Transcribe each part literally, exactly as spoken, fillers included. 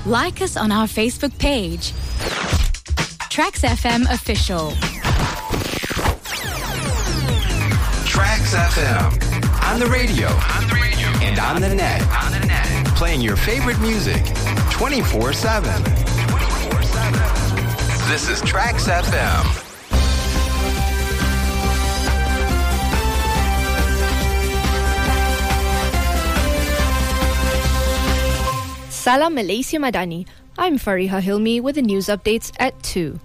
Like us on our Facebook page. Trax F M Official. Trax F M. On the radio. On the radio. And on the net. On the net. Playing your favorite music twenty-four seven. twenty-four seven. This is Trax F M. Salam Malaysia Madani. I'm Fariha Hilmi with the news updates at two.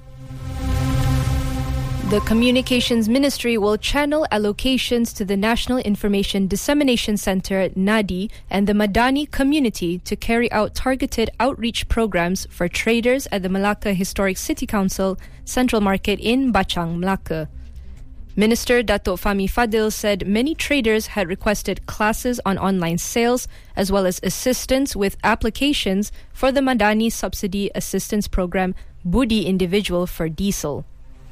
The Communications Ministry will channel allocations to the National Information Dissemination Centre, NADI, and the Madani community to carry out targeted outreach programs for traders at the Malacca Historic City Council Central Market in Bachang, Melaka. Minister Datuk Fahmi Fadil said many traders had requested classes on online sales as well as assistance with applications for the Madani Subsidy Assistance Program Budi Individual for Diesel.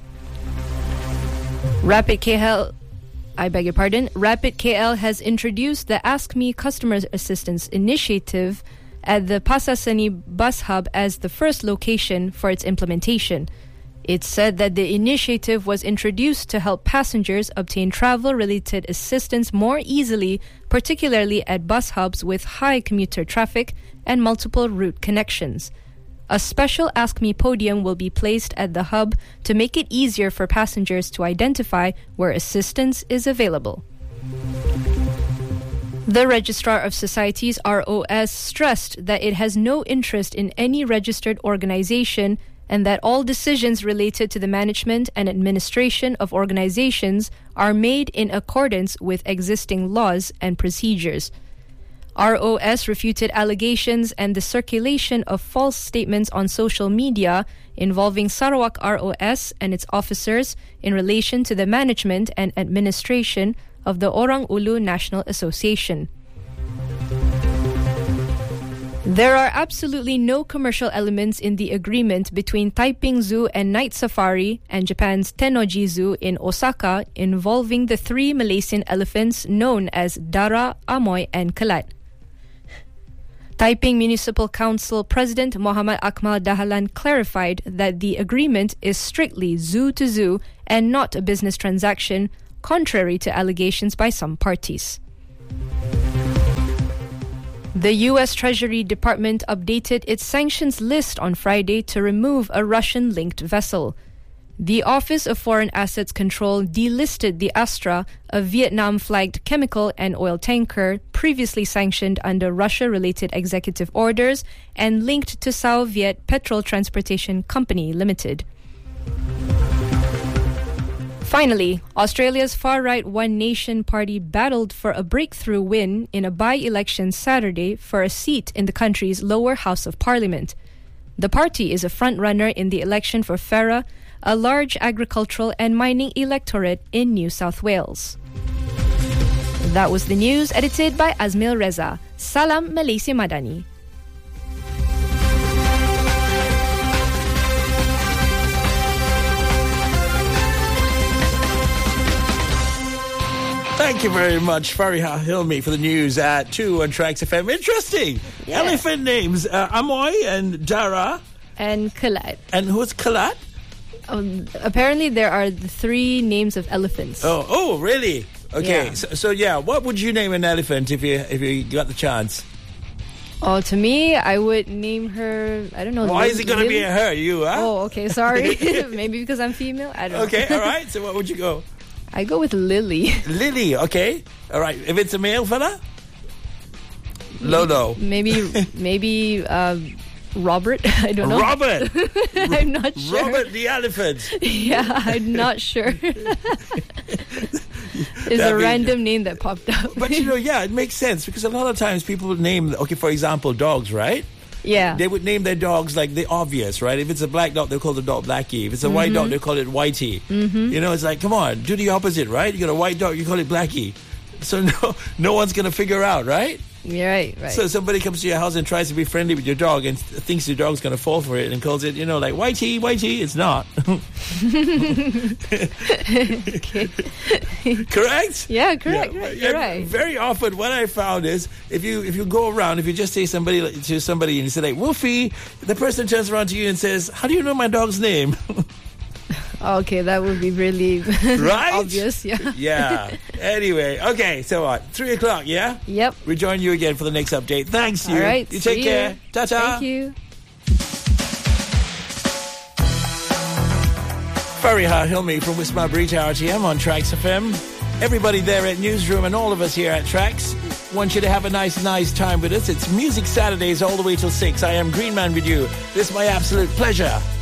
Rapid K L, I beg your pardon, Rapid K L has introduced the Ask Me Customer Assistance Initiative at the Pasar Seni Bus Hub as the first location for its implementation. It said that the initiative was introduced to help passengers obtain travel-related assistance more easily, particularly at bus hubs with high commuter traffic and multiple route connections. A special Ask Me podium will be placed at the hub to make it easier for passengers to identify where assistance is available. The Registrar of Societies, R O S, stressed that it has no interest in any registered organization and that all decisions related to the management and administration of organizations are made in accordance with existing laws and procedures. R O S refuted allegations and the circulation of false statements on social media involving Sarawak R O S and its officers in relation to the management and administration of the Orang Ulu National Association. There are absolutely no commercial elements in the agreement between Taiping Zoo and Night Safari and Japan's Tennoji Zoo in Osaka involving the three Malaysian elephants known as Dara, Amoy and Kelat. Taiping Municipal Council President Muhammad Akmal Dahalan clarified that the agreement is strictly zoo to zoo and not a business transaction, contrary to allegations by some parties. The U S Treasury Department updated its sanctions list on Friday to remove a Russian-linked vessel. The Office of Foreign Assets Control delisted the Astra, a Vietnam-flagged chemical and oil tanker previously sanctioned under Russia-related executive orders and linked to Sao Viet Petrol Transportation Company Limited. Finally, Australia's far-right One Nation party battled for a breakthrough win in a by-election Saturday for a seat in the country's lower house of parliament. The party is a front-runner in the election for Farrer, a large agricultural and mining electorate in New South Wales. That was the news edited by Azmil Reza. Salam Malaysia Madani. Thank you very much, Fariha Hilmi, for the news at two on Trax F M. Interesting. Yeah. Elephant names, uh, Amoy and Dara. And Kelat. And who's Kelat? Um, apparently there are the three names of elephants. Oh, oh, really? Okay, yeah. So, so yeah, what would you name an elephant if you if you got the chance? Oh, to me, I would name her, I don't know. Why Lil- is it going to be a her, you, huh? Oh, okay, sorry. Maybe because I'm female? I don't okay, know. Okay, all right. So what would you go? I go with Lily. Lily, okay. All right. If it's a male fella? Lolo. Maybe, maybe uh, Robert. I don't know. Robert. I'm not sure. Robert the elephant. Yeah, I'm not sure. It's a random name that popped up. But you know, yeah, it makes sense because a lot of times people name, okay, for example, dogs, right? Yeah. They would name their dogs like the obvious, right? If it's a black dog, they'll call the dog Blackie. If it's a mm-hmm. white dog, they'll call it Whitey. Mm-hmm. You know, it's like, come on, do the opposite, right? You got a white dog, you call it Blackie. So no, no one's going to figure out, right? Yeah, right, right. So somebody comes to your house and tries to be friendly with your dog and thinks your dog's going to fall for it and calls it, you know, like, Whitey, Whitey. It's not. Correct? Yeah, correct. Yeah, right. yeah, You're right. Very often what I found is if you if you go around, if you just say somebody to somebody and you say like, Woofy, the person turns around to you and says, how do you know my dog's name? Okay, that would be really right? obvious, yeah. Yeah. Anyway, okay, so what? Three o'clock, yeah? Yep. We join you again for the next update. Thanks, you. All right. You take see care. you. Ta-ta. Thank you. Fariha Hilmi from Wisma Brita R T M on Trax F M. Everybody there at Newsroom and all of us here at Trax want you to have a nice, nice time with us. It's Music Saturdays all the way till six. I am Green Man with you. This is my absolute pleasure.